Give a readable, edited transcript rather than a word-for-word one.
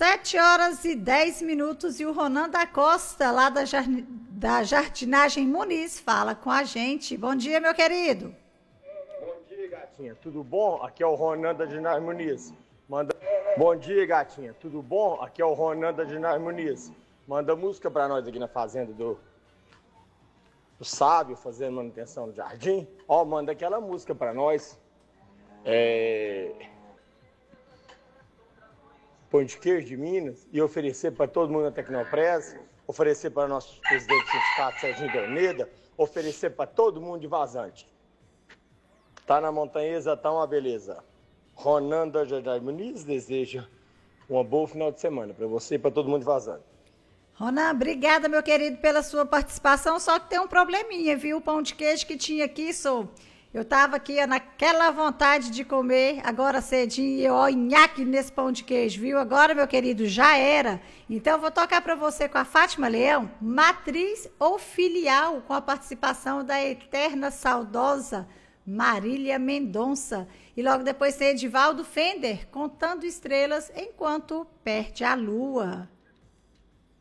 7h10 e o Ronan da Costa, lá da Jardinagem Muniz, fala com a gente. Bom dia, meu querido. Bom dia, gatinha. Tudo bom? Aqui é o Ronan da Jardinagem Muniz. Bom dia, gatinha. Tudo bom? Aqui é o Ronan da Jardinagem Muniz. Manda música pra nós aqui na fazenda do Sábio, fazendo manutenção no jardim. Ó, manda aquela música pra nós. Pão de queijo de Minas e oferecer para todo mundo na Tecnopress, oferecer para nosso presidente do sindicato, Serginho de Almeida, oferecer para todo mundo de Vazante. Tá na montanhesa, tá uma beleza. Ronan da Jardinagem Muniz deseja um bom final de semana para você e para todo mundo de Vazante. Ronan, obrigada, meu querido, pela sua participação, só que tem um probleminha, viu? O pão de queijo que tinha aqui, eu tava aqui naquela vontade de comer, agora cedinho, e ó, nhaque nesse pão de queijo, viu? Agora, meu querido, já era. Então, eu vou tocar para você com a Fátima Leão, Matriz ou Filial, com a participação da eterna saudosa Marília Mendonça. E logo depois tem Edivaldo Fender, Contando Estrelas Enquanto Perde a Lua.